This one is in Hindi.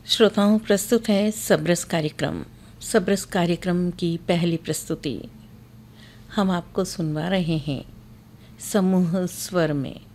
श्रोताओं, प्रस्तुत है सबरस कार्यक्रम। सबरस कार्यक्रम की पहली प्रस्तुति हम आपको सुनवा रहे हैं समूह स्वर में।